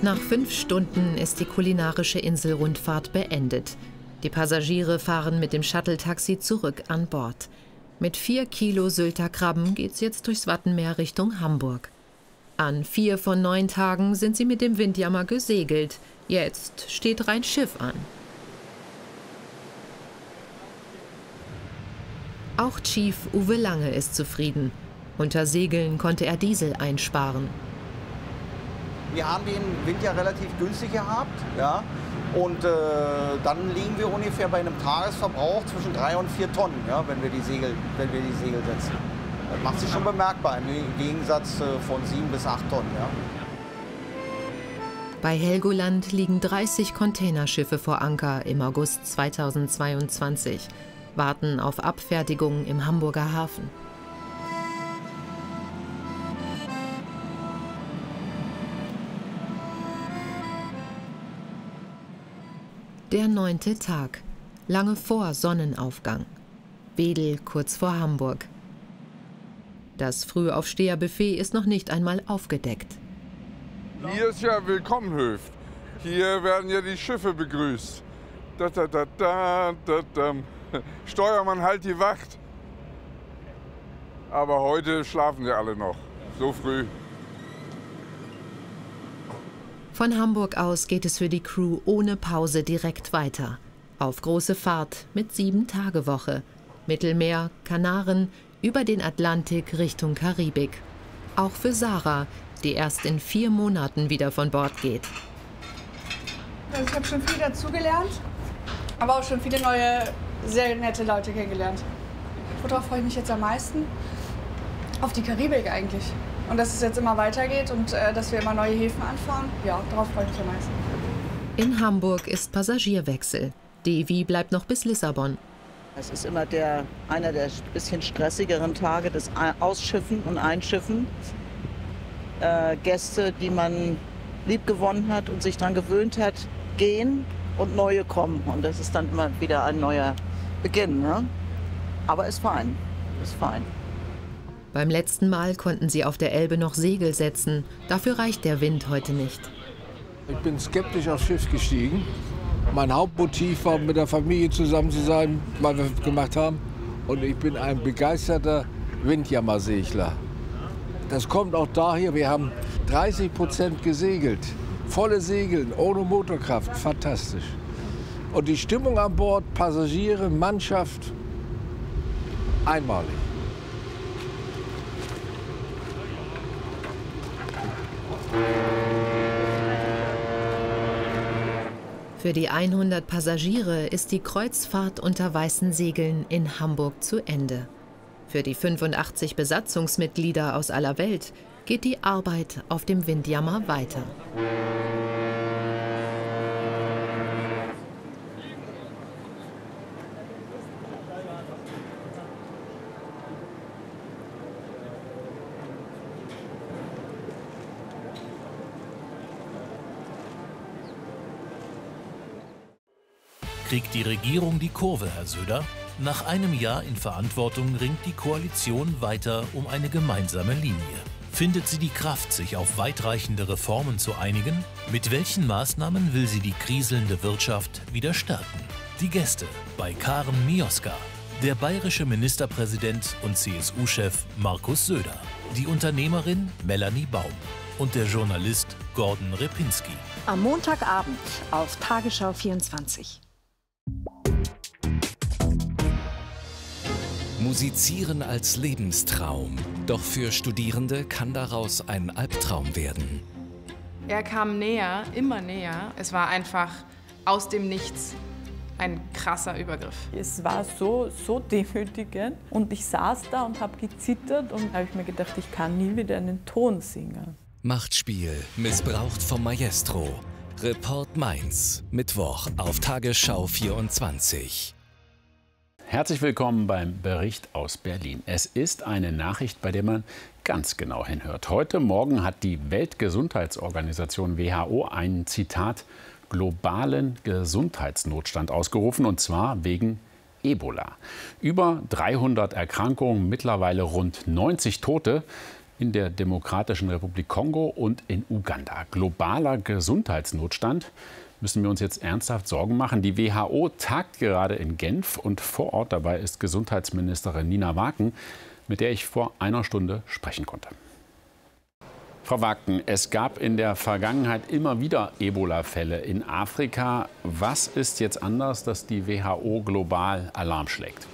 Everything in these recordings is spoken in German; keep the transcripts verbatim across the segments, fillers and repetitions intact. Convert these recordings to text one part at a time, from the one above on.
Nach fünf Stunden ist die kulinarische Inselrundfahrt beendet. Die Passagiere fahren mit dem Shuttle-Taxi zurück an Bord. Mit vier Kilo Sylter Krabben geht's jetzt durchs Wattenmeer Richtung Hamburg. An vier von neun Tagen sind sie mit dem Windjammer gesegelt. Jetzt steht Rheinschiff an. Auch Chief Uwe Lange ist zufrieden. Unter Segeln konnte er Diesel einsparen. Wir haben den Wind ja relativ günstig gehabt, ja, und äh, dann liegen wir ungefähr bei einem Tagesverbrauch zwischen drei und vier Tonnen, ja, wenn wir die Segel, wenn wir die Segel setzen. Das macht sich schon bemerkbar im Gegensatz äh, von sieben bis acht Tonnen, ja. Bei Helgoland liegen dreißig Containerschiffe vor Anker im August zweitausendzweiundzwanzig, warten auf Abfertigung im Hamburger Hafen. Der neunte Tag, lange vor Sonnenaufgang. Wedel kurz vor Hamburg. Das Frühaufsteherbuffet ist noch nicht einmal aufgedeckt. Hier ist ja Willkommenhöft. Hier werden ja die Schiffe begrüßt. Da, da, da, da, da, da. Steuermann, halt die Wacht. Aber heute schlafen ja alle noch, so früh. Von Hamburg aus geht es für die Crew ohne Pause direkt weiter. Auf große Fahrt mit Sieben-Tage-Woche. Mittelmeer, Kanaren, über den Atlantik Richtung Karibik. Auch für Sarah, die erst in vier Monaten wieder von Bord geht. Also ich habe schon viel dazugelernt, aber auch schon viele neue, sehr nette Leute kennengelernt. Worauf freue ich mich jetzt am meisten? Auf die Karibik eigentlich. Und dass es jetzt immer weitergeht und äh, dass wir immer neue Häfen anfahren, ja, darauf freue ich mich am meisten. In Hamburg ist Passagierwechsel. Devi bleibt noch bis Lissabon. Es ist immer der, einer der bisschen stressigeren Tage, das Ausschiffen und Einschiffen. Äh, Gäste, die man liebgewonnen hat und sich daran gewöhnt hat, gehen und neue kommen. Und das ist dann immer wieder ein neuer Beginn. Ne? Aber ist fein, ist fein. Beim letzten Mal konnten sie auf der Elbe noch Segel setzen. Dafür reicht der Wind heute nicht. Ich bin skeptisch aufs Schiff gestiegen. Mein Hauptmotiv war, mit der Familie zusammen zu sein, weil wir gemacht haben. Und ich bin ein begeisterter Windjammersegler. Das kommt auch daher, wir haben dreißig Prozent gesegelt. Volle Segeln, ohne Motorkraft, fantastisch. Und die Stimmung an Bord, Passagiere, Mannschaft, einmalig. Für die hundert Passagiere ist die Kreuzfahrt unter weißen Segeln in Hamburg zu Ende. Für die fünfundachtzig Besatzungsmitglieder aus aller Welt geht die Arbeit auf dem Windjammer weiter. Kriegt die Regierung die Kurve, Herr Söder? Nach einem Jahr in Verantwortung ringt die Koalition weiter um eine gemeinsame Linie. Findet sie die Kraft, sich auf weitreichende Reformen zu einigen? Mit welchen Maßnahmen will sie die kriselnde Wirtschaft wieder stärken? Die Gäste bei Karen Mioska, der bayerische Ministerpräsident und C S U-Chef Markus Söder, die Unternehmerin Melanie Baum und der Journalist Gordon Repinski. Am Montagabend auf Tagesschau vierundzwanzig. Musizieren als Lebenstraum. Doch für Studierende kann daraus ein Albtraum werden. Er kam näher, immer näher. Es war einfach aus dem Nichts ein krasser Übergriff. Es war so, so demütigend. Und ich saß da und habe gezittert und habe ich mir gedacht, ich kann nie wieder einen Ton singen. Machtspiel, missbraucht vom Maestro. Report Mainz, Mittwoch auf Tagesschau vierundzwanzig. Herzlich willkommen beim Bericht aus Berlin. Es ist eine Nachricht, bei der man ganz genau hinhört. Heute Morgen hat die Weltgesundheitsorganisation W H O einen, Zitat, globalen Gesundheitsnotstand ausgerufen, und zwar wegen Ebola. Über dreihundert Erkrankungen, mittlerweile rund neunzig Tote. in der Demokratischen Republik Kongo und in Uganda. Globaler Gesundheitsnotstand. Müssen wir uns jetzt ernsthaft Sorgen machen? Die W H O tagt gerade in Genf und vor Ort dabei ist Gesundheitsministerin Nina Waaken, mit der ich vor einer Stunde sprechen konnte. Frau Waaken, es gab in der Vergangenheit immer wieder Ebola-Fälle in Afrika. Was ist jetzt anders, dass die W H O global Alarm schlägt?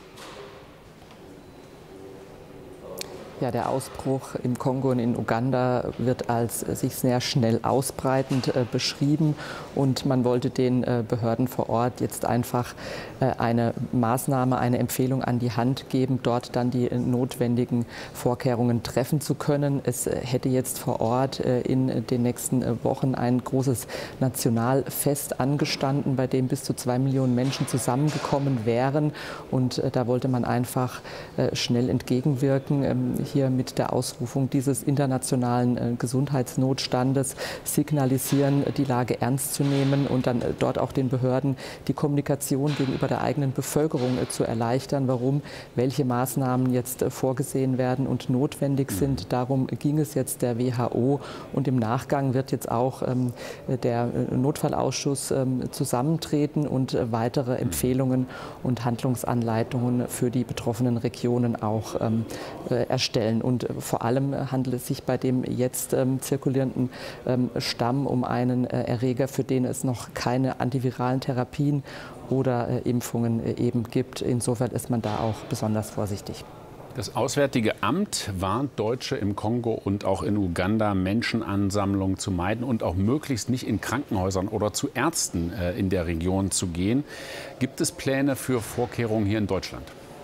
Ja, der Ausbruch im Kongo und in Uganda wird als sich sehr schnell ausbreitend äh, beschrieben. Und man wollte den äh, Behörden vor Ort jetzt einfach äh, eine Maßnahme, eine Empfehlung an die Hand geben, dort dann die äh, notwendigen Vorkehrungen treffen zu können. Es äh, hätte jetzt vor Ort äh, in den nächsten äh, Wochen ein großes Nationalfest angestanden, bei dem bis zu zwei Millionen Menschen zusammengekommen wären. Und äh, da wollte man einfach äh, schnell entgegenwirken. Ähm, hier mit der Ausrufung dieses internationalen äh, Gesundheitsnotstandes signalisieren, die Lage ernst zu nehmen und dann äh, dort auch den Behörden die Kommunikation gegenüber der eigenen Bevölkerung äh, zu erleichtern, warum welche Maßnahmen jetzt äh, vorgesehen werden und notwendig sind. Darum ging es jetzt der W H O und im Nachgang wird jetzt auch ähm, der Notfallausschuss ähm, zusammentreten und äh, weitere Empfehlungen und Handlungsanleitungen für die betroffenen Regionen auch ähm, äh, erstellen. Und vor allem handelt es sich bei dem jetzt ähm, zirkulierenden ähm, Stamm um einen äh, Erreger, für den es noch keine antiviralen Therapien oder äh, Impfungen äh, eben gibt. Insofern ist man da auch besonders vorsichtig. Das Auswärtige Amt warnt Deutsche im Kongo und auch in Uganda, Menschenansammlungen zu meiden und auch möglichst nicht in Krankenhäusern oder zu Ärzten äh, in der Region zu gehen. Gibt es Pläne für Vorkehrungen hier in Deutschland?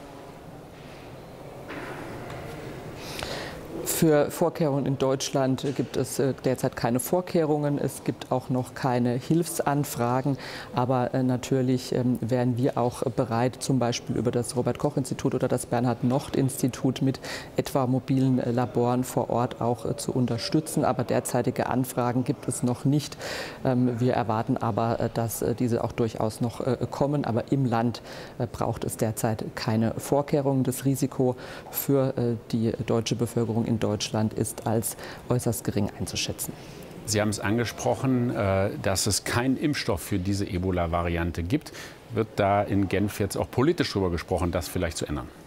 Für Vorkehrungen in Deutschland gibt es derzeit keine Vorkehrungen. Es gibt auch noch keine Hilfsanfragen. Aber natürlich wären wir auch bereit, zum Beispiel über das Robert-Koch-Institut oder das Bernhard-Nocht-Institut mit etwa mobilen Laboren vor Ort auch zu unterstützen. Aber derzeitige Anfragen gibt es noch nicht. Wir erwarten aber, dass diese auch durchaus noch kommen. Aber im Land braucht es derzeit keine Vorkehrungen. Das Risiko für die deutsche Bevölkerung in Deutschland ist als äußerst gering einzuschätzen. Sie haben es angesprochen, dass es keinen Impfstoff für diese Ebola-Variante gibt. Wird da in Genf jetzt auch politisch darüber gesprochen, das vielleicht zu ändern?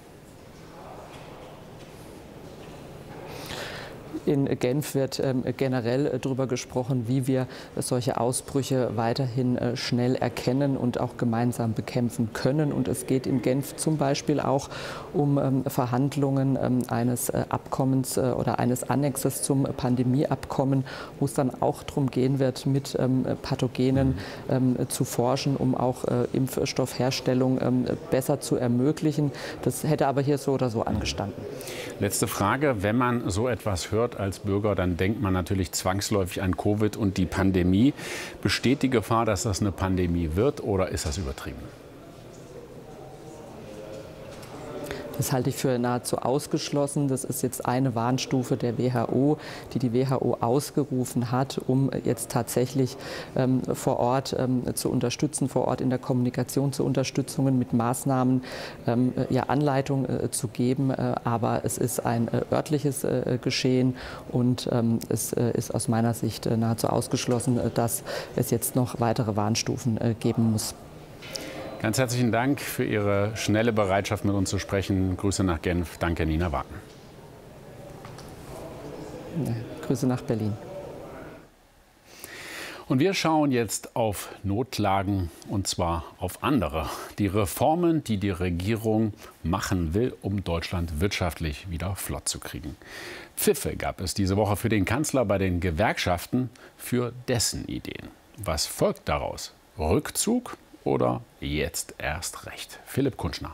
In Genf wird ähm, generell darüber gesprochen, wie wir solche Ausbrüche weiterhin äh, schnell erkennen und auch gemeinsam bekämpfen können. Und es geht in Genf zum Beispiel auch um ähm, Verhandlungen ähm, eines äh, Abkommens äh, oder eines Annexes zum Pandemieabkommen, wo es dann auch darum gehen wird, mit ähm, Pathogenen ähm, zu forschen, um auch äh, Impfstoffherstellung ähm, besser zu ermöglichen. Das hätte aber hier so oder so angestanden. Letzte Frage. Wenn man so etwas hört als Bürger, dann denkt man natürlich zwangsläufig an Covid und die Pandemie. Besteht die Gefahr, dass das eine Pandemie wird, oder ist das übertrieben? Das halte ich für nahezu ausgeschlossen. Das ist jetzt eine Warnstufe der W H O, die die W H O ausgerufen hat, um jetzt tatsächlich ähm, vor Ort ähm, zu unterstützen, vor Ort in der Kommunikation zu Unterstützungen mit Maßnahmen, ähm, ja, Anleitung äh, zu geben. Äh, aber es ist ein äh, örtliches äh, Geschehen und ähm, es äh, ist aus meiner Sicht äh, nahezu ausgeschlossen, äh, dass es jetzt noch weitere Warnstufen äh, geben muss. Ganz herzlichen Dank für Ihre schnelle Bereitschaft, mit uns zu sprechen. Grüße nach Genf. Danke, Nina Waaken. Ja, Grüße nach Berlin. Und wir schauen jetzt auf Notlagen, und zwar auf andere. Die Reformen, die die Regierung machen will, um Deutschland wirtschaftlich wieder flott zu kriegen. Pfiffe gab es diese Woche für den Kanzler bei den Gewerkschaften für dessen Ideen. Was folgt daraus? Rückzug? Oder jetzt erst recht? Philipp Kunschner.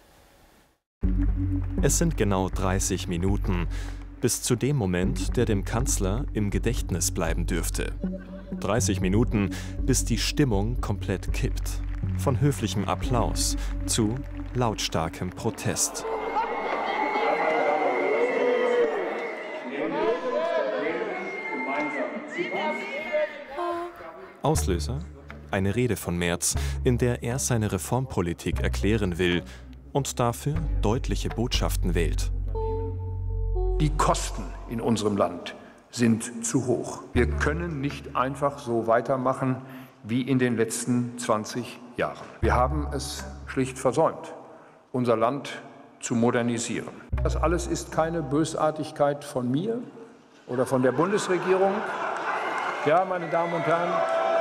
Es sind genau dreißig Minuten, bis zu dem Moment, der dem Kanzler im Gedächtnis bleiben dürfte. dreißig Minuten, bis die Stimmung komplett kippt. Von höflichem Applaus zu lautstarkem Protest. Auslöser? Eine Rede von Merz, in der er seine Reformpolitik erklären will und dafür deutliche Botschaften wählt. Die Kosten in unserem Land sind zu hoch. Wir können nicht einfach so weitermachen wie in den letzten zwanzig Jahren. Wir haben es schlicht versäumt, unser Land zu modernisieren. Das alles ist keine Bösartigkeit von mir oder von der Bundesregierung. Ja, meine Damen und Herren.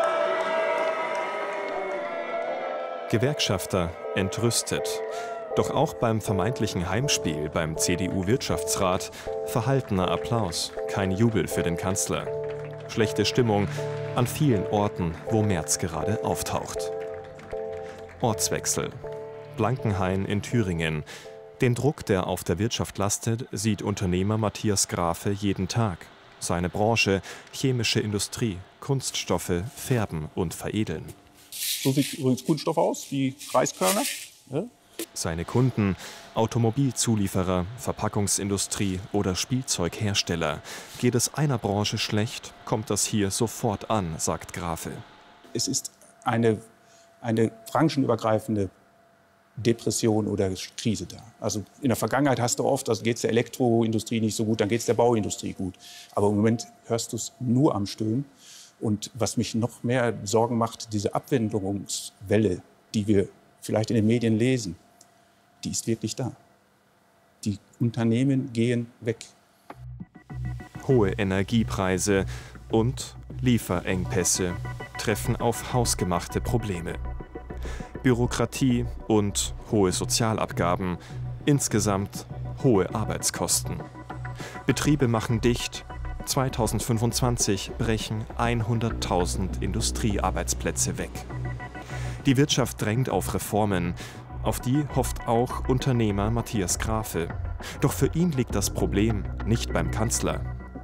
Gewerkschafter entrüstet. Doch auch beim vermeintlichen Heimspiel beim C D U-Wirtschaftsrat verhaltener Applaus, kein Jubel für den Kanzler. Schlechte Stimmung an vielen Orten, wo Merz gerade auftaucht. Ortswechsel. Blankenhain in Thüringen. Den Druck, der auf der Wirtschaft lastet, sieht Unternehmer Matthias Grafe jeden Tag. Seine Branche, chemische Industrie, Kunststoffe, färben und veredeln. So sieht übrigens Kunststoff aus, wie Reiskörner. Ja? Seine Kunden, Automobilzulieferer, Verpackungsindustrie oder Spielzeughersteller. Geht es einer Branche schlecht, kommt das hier sofort an, sagt Grafe. Es ist eine, eine branchenübergreifende Depression oder Krise da. Also in der Vergangenheit hast du oft, also geht es der Elektroindustrie nicht so gut, dann geht es der Bauindustrie gut. Aber im Moment hörst du es nur am Stöhnen. Und was mich noch mehr Sorgen macht, diese Abwanderungswelle, die wir vielleicht in den Medien lesen, die ist wirklich da. Die Unternehmen gehen weg. Hohe Energiepreise und Lieferengpässe treffen auf hausgemachte Probleme. Bürokratie und hohe Sozialabgaben, insgesamt hohe Arbeitskosten. Betriebe machen dicht. zweitausendfünfundzwanzig brechen hunderttausend Industriearbeitsplätze weg. Die Wirtschaft drängt auf Reformen. Auf die hofft auch Unternehmer Matthias Grafe. Doch für ihn liegt das Problem nicht beim Kanzler.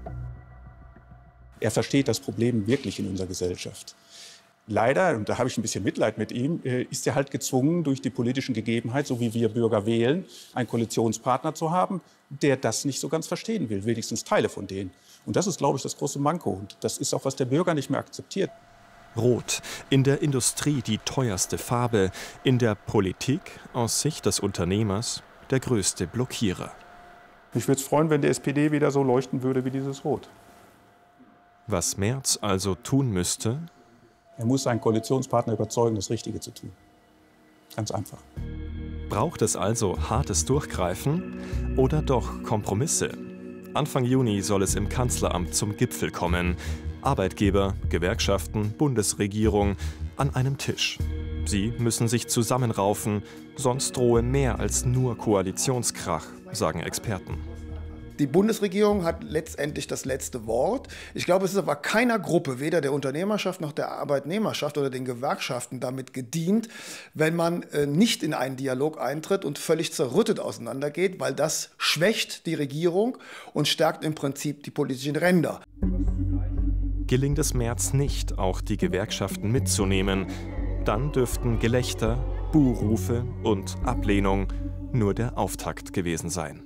Er versteht das Problem wirklich in unserer Gesellschaft. Leider, und da habe ich ein bisschen Mitleid mit ihm, ist er halt gezwungen, durch die politischen Gegebenheiten, so wie wir Bürger wählen, einen Koalitionspartner zu haben, der das nicht so ganz verstehen will, wenigstens Teile von denen. Und das ist, glaube ich, das große Manko. Und das ist auch, was der Bürger nicht mehr akzeptiert. Rot, in der Industrie die teuerste Farbe, in der Politik aus Sicht des Unternehmers der größte Blockierer. Mich würde es freuen, wenn die S P D wieder so leuchten würde wie dieses Rot. Was Merz also tun müsste? Er muss seinen Koalitionspartner überzeugen, das Richtige zu tun. Ganz einfach. Braucht es also hartes Durchgreifen oder doch Kompromisse? Anfang Juni soll es im Kanzleramt zum Gipfel kommen. Arbeitgeber, Gewerkschaften, Bundesregierung an einem Tisch. Sie müssen sich zusammenraufen, sonst drohe mehr als nur Koalitionskrach, sagen Experten. Die Bundesregierung hat letztendlich das letzte Wort. Ich glaube, es ist aber keiner Gruppe, weder der Unternehmerschaft noch der Arbeitnehmerschaft oder den Gewerkschaften damit gedient, wenn man äh, nicht in einen Dialog eintritt und völlig zerrüttet auseinandergeht, weil das schwächt die Regierung und stärkt im Prinzip die politischen Ränder. Gelingt es Merz nicht, auch die Gewerkschaften mitzunehmen, dann dürften Gelächter, Buhrufe und Ablehnung nur der Auftakt gewesen sein.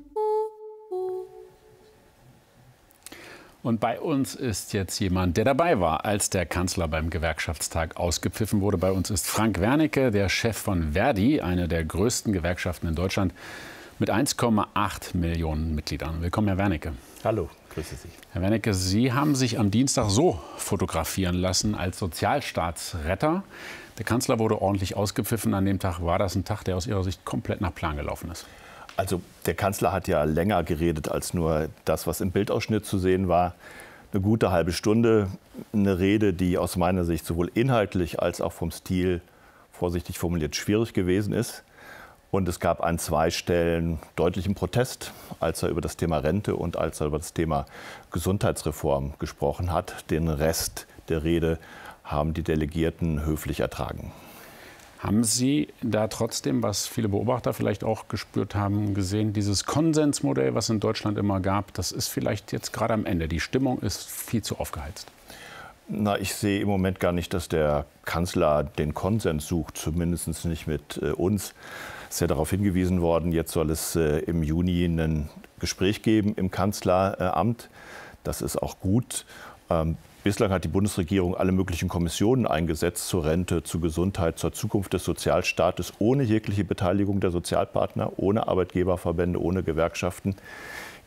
Und bei uns ist jetzt jemand, der dabei war, als der Kanzler beim Gewerkschaftstag ausgepfiffen wurde. Bei uns ist Frank Wernicke, der Chef von Verdi, eine der größten Gewerkschaften in Deutschland, mit eins Komma acht Millionen Mitgliedern. Willkommen, Herr Wernicke. Hallo, grüße Sie. Herr Wernicke, Sie haben sich am Dienstag so fotografieren lassen als Sozialstaatsretter. Der Kanzler wurde ordentlich ausgepfiffen. An dem Tag war das ein Tag, der aus Ihrer Sicht komplett nach Plan gelaufen ist. Also der Kanzler hat ja länger geredet als nur das, was im Bildausschnitt zu sehen war. Eine gute halbe Stunde, eine Rede, die aus meiner Sicht sowohl inhaltlich als auch vom Stil, vorsichtig formuliert, schwierig gewesen ist. Und es gab an zwei Stellen deutlichen Protest, als er über das Thema Rente und als er über das Thema Gesundheitsreform gesprochen hat. Den Rest der Rede haben die Delegierten höflich ertragen. Haben Sie da trotzdem, was viele Beobachter vielleicht auch gespürt haben, gesehen, dieses Konsensmodell, was es in Deutschland immer gab, das ist vielleicht jetzt gerade am Ende. Die Stimmung ist viel zu aufgeheizt. Na, ich sehe im Moment gar nicht, dass der Kanzler den Konsens sucht, zumindest nicht mit äh, uns. Es ist ja darauf hingewiesen worden, jetzt soll es äh, im Juni ein Gespräch geben im Kanzleramt. Das ist auch gut. Ähm, Bislang hat die Bundesregierung alle möglichen Kommissionen eingesetzt zur Rente, zur Gesundheit, zur Zukunft des Sozialstaates, ohne jegliche Beteiligung der Sozialpartner, ohne Arbeitgeberverbände, ohne Gewerkschaften.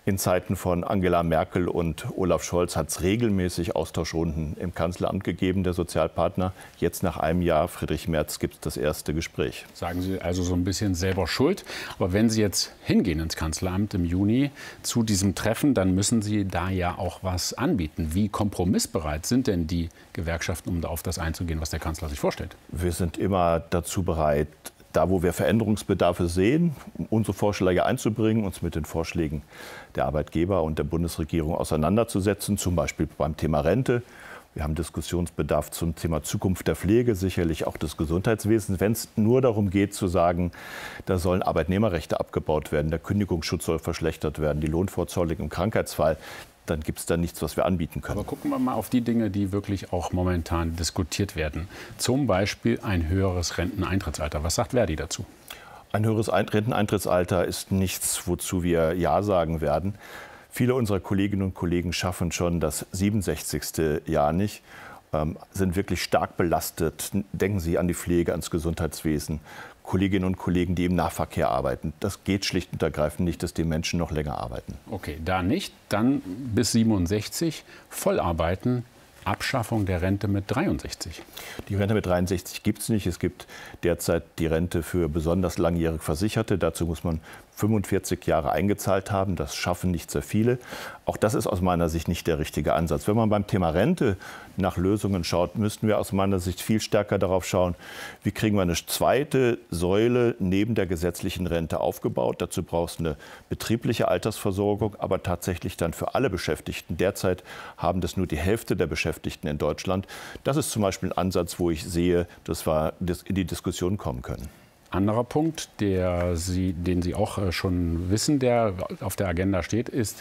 In Zeiten von Angela Merkel und Olaf Scholz hat es regelmäßig Austauschrunden im Kanzleramt gegeben, der Sozialpartner. Jetzt nach einem Jahr, Friedrich Merz, gibt es das erste Gespräch. Sagen Sie also so ein bisschen selber schuld. Aber wenn Sie jetzt hingehen ins Kanzleramt im Juni zu diesem Treffen, dann müssen Sie da ja auch was anbieten. Wie kompromissbereit sind denn die Gewerkschaften, um auf das einzugehen, was der Kanzler sich vorstellt? Wir sind immer dazu bereit, da, wo wir Veränderungsbedarfe sehen, unsere Vorschläge einzubringen, uns mit den Vorschlägen der Arbeitgeber und der Bundesregierung auseinanderzusetzen, zum Beispiel beim Thema Rente. Wir haben Diskussionsbedarf zum Thema Zukunft der Pflege, sicherlich auch des Gesundheitswesens. Wenn es nur darum geht, zu sagen, da sollen Arbeitnehmerrechte abgebaut werden, der Kündigungsschutz soll verschlechtert werden, die Lohnfortzahlung im Krankheitsfall, dann gibt es da nichts, was wir anbieten können. Aber gucken wir mal auf die Dinge, die wirklich auch momentan diskutiert werden. Zum Beispiel ein höheres Renteneintrittsalter. Was sagt Verdi dazu? Ein höheres Renteneintrittsalter ist nichts, wozu wir Ja sagen werden. Viele unserer Kolleginnen und Kollegen schaffen schon das siebenundsechzigste Jahr nicht, ähm, sind wirklich stark belastet. Denken Sie an die Pflege, ans Gesundheitswesen. Kolleginnen und Kollegen, die im Nahverkehr arbeiten. Das geht schlicht und ergreifend nicht, dass die Menschen noch länger arbeiten. Okay, da nicht. Dann bis siebenundsechzig voll arbeiten. Abschaffung der Rente mit dreiundsechzig. Die Rente mit dreiundsechzig gibt es nicht. Es gibt derzeit die Rente für besonders langjährig Versicherte. Dazu muss man fünfundvierzig Jahre eingezahlt haben. Das schaffen nicht sehr viele. Auch das ist aus meiner Sicht nicht der richtige Ansatz. Wenn man beim Thema Rente nach Lösungen schaut, müssten wir aus meiner Sicht viel stärker darauf schauen, wie kriegen wir eine zweite Säule neben der gesetzlichen Rente aufgebaut. Dazu braucht es eine betriebliche Altersversorgung, aber tatsächlich dann für alle Beschäftigten. Derzeit haben das nur die Hälfte der Beschäftigten in Deutschland. Das ist zum Beispiel ein Ansatz, wo ich sehe, dass wir in die Diskussion kommen können. Anderer Punkt, der Sie, den Sie auch schon wissen, der auf der Agenda steht, ist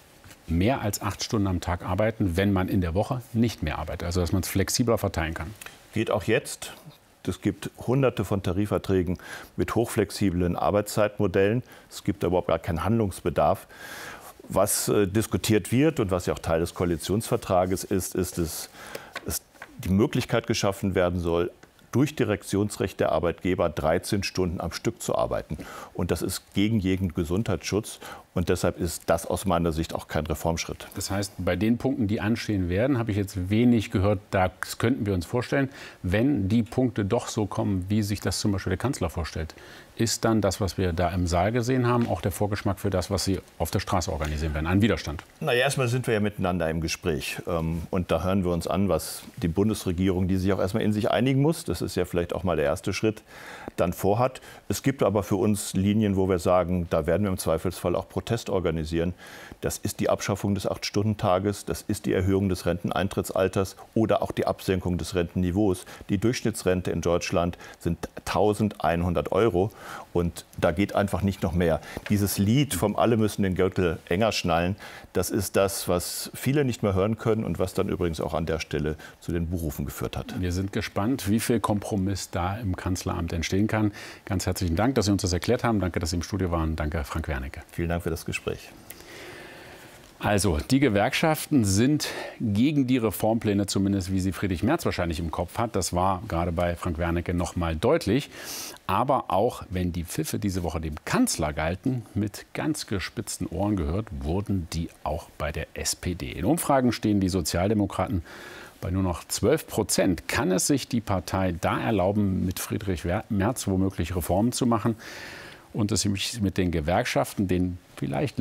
mehr als acht Stunden am Tag arbeiten, wenn man in der Woche nicht mehr arbeitet. Also dass man es flexibler verteilen kann. Geht auch jetzt. Es gibt hunderte von Tarifverträgen mit hochflexiblen Arbeitszeitmodellen. Es gibt aber überhaupt gar keinen Handlungsbedarf. Was äh, diskutiert wird und was ja auch Teil des Koalitionsvertrages ist, ist, dass, dass die Möglichkeit geschaffen werden soll, durch Direktionsrecht der Arbeitgeber dreizehn Stunden am Stück zu arbeiten. Und das ist gegen jeden Gesundheitsschutz. Und deshalb ist das aus meiner Sicht auch kein Reformschritt. Das heißt, bei den Punkten, die anstehen werden, habe ich jetzt wenig gehört, das könnten wir uns vorstellen. Wenn die Punkte doch so kommen, wie sich das zum Beispiel der Kanzler vorstellt, ist dann das, was wir da im Saal gesehen haben, auch der Vorgeschmack für das, was Sie auf der Straße organisieren werden, ein Widerstand? Na ja, erstmal sind wir ja miteinander im Gespräch. Und da hören wir uns an, was die Bundesregierung, die sich auch erstmal in sich einigen muss, das ist ja vielleicht auch mal der erste Schritt, dann vorhat. Es gibt aber für uns Linien, wo wir sagen, da werden wir im Zweifelsfall auch Protest organisieren. Das ist die Abschaffung des acht-Stunden-Tages, das ist die Erhöhung des Renteneintrittsalters oder auch die Absenkung des Rentenniveaus. Die Durchschnittsrente in Deutschland sind eintausendeinhundert Euro. Und da geht einfach nicht noch mehr. Dieses Lied vom Alle müssen den Gürtel enger schnallen, das ist das, was viele nicht mehr hören können und was dann übrigens auch an der Stelle zu den Buchrufen geführt hat. Wir sind gespannt, wie viel Kompromiss da im Kanzleramt entstehen kann. Ganz herzlichen Dank, dass Sie uns das erklärt haben. Danke, dass Sie im Studio waren. Danke, Frank Wernicke. Vielen Dank für das Gespräch. Also, die Gewerkschaften sind gegen die Reformpläne, zumindest wie sie Friedrich Merz wahrscheinlich im Kopf hat. Das war gerade bei Frank Wernicke noch mal deutlich. Aber auch wenn die Pfiffe diese Woche dem Kanzler galten, mit ganz gespitzten Ohren gehört, wurden die auch bei der S P D. In Umfragen stehen die Sozialdemokraten bei nur noch zwölf Prozent. Kann es sich die Partei da erlauben, mit Friedrich Merz womöglich Reformen zu machen und es sich mit den Gewerkschaften, den vielleicht